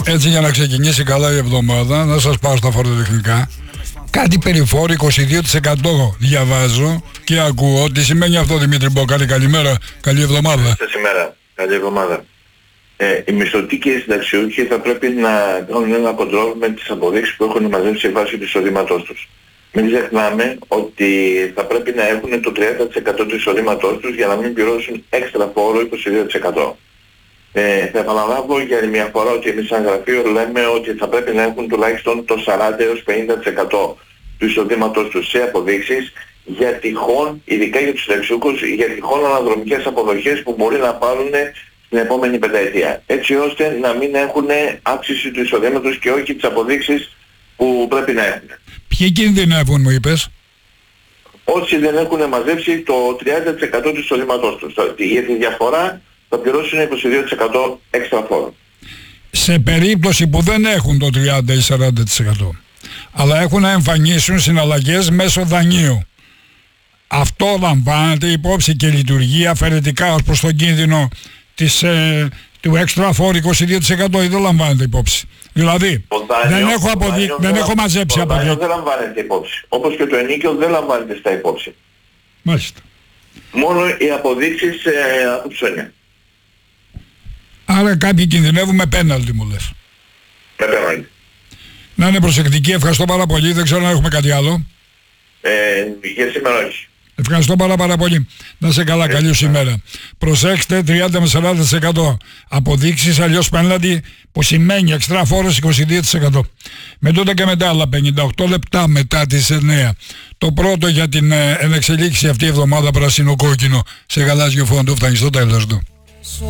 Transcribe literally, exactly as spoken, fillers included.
Έτσι, για να ξεκινήσει καλά η εβδομάδα, να σας πάω στα φορτοτεχνικά. Κάτι περιφόρο είκοσι δύο τοις εκατό διαβάζω και ακούω. Τι σημαίνει αυτό, Δημήτρη Μπόκαλη? Καλημέρα, καλή εβδομάδα. Καλημέρα, καλή εβδομάδα. Ε, οι μισθωτοί και οι συνταξιούχοι θα πρέπει να κάνουν ένα κοντρόλ με τις αποδείξεις που έχουν μαζέψει βάσει του εισοδήματός τους. Μην ξεχνάμε ότι θα πρέπει να έχουν το τριάντα τοις εκατό του εισοδήματός τους για να μην πληρώσουν έξτρα φόρο είκοσι δύο τοις εκατό. Ε, θα επαναλάβω για μια φορά ότι εμείς σαν γραφείο λέμε ότι θα πρέπει να έχουν τουλάχιστον το σαράντα έως πενήντα τοις εκατό του εισοδήματος τους σε αποδείξεις για τυχόν, ειδικά για τους συνταξιούχους, για τυχόν αναδρομικές αποδοχές που μπορεί να πάρουν στην επόμενη πενταετία. Έτσι ώστε να μην έχουν αύξηση του εισοδήματος και όχι τις αποδείξεις που πρέπει να έχουν. Ποιοι κινδυνεύουν, μου είπες? Όσοι δεν έχουν μαζέψει το τριάντα τοις εκατό του εισοδήματός τους. Για τη διαφορά θα πληρώσουν είκοσι δύο τοις εκατό έξτρα φόρο. Σε περίπτωση που δεν έχουν το τριάντα ή σαράντα τοις εκατό, αλλά έχουν να εμφανίσουν συναλλαγές μέσω δανείου, αυτό λαμβάνεται υπόψη και λειτουργεί αφαιρετικά ως προς τον κίνδυνο της, ε, του έξτρα φόρου είκοσι δύο τοις εκατό ή δεν λαμβάνεται υπόψη? Δηλαδή, δάνειο, δεν, έχω, αποδει... δεν, δεν έχω μαζέψει αποδείξεις. Το δάνειο αποδείξεις. δεν λαμβάνεται υπόψη. Όπως και το ενίκιο δεν λαμβάνεται στα υπόψη. Μάλιστα. Μόνο οι αποδείξεις ε, από ψώνια. Άρα κάποιοι κινδυνεύουν με πέναλτι, μου λες. Με πέναλτι. Να είναι προσεκτικοί, ευχαριστώ πάρα πολύ. Δεν ξέρω αν έχουμε κάτι άλλο. Ε, για σήμερα όχι. Ευχαριστώ πάρα πάρα πολύ. Να είσαι καλά, καλή σου ημέρα. Προσέξτε, τριάντα με σαράντα τοις εκατό αποδείξεις, αλλιώς πέναλτι, που σημαίνει εξτρά φόρος είκοσι δύο τοις εκατό. Με τότε και μετά, άλλα πενήντα οκτώ λεπτά μετά τις εννέα. Το πρώτο για την ε, ενεξελίξη αυτή η εβδομάδα πράσινο-κόκκινο σε γαλάζιο φόντο φτάνει στο τέλος του.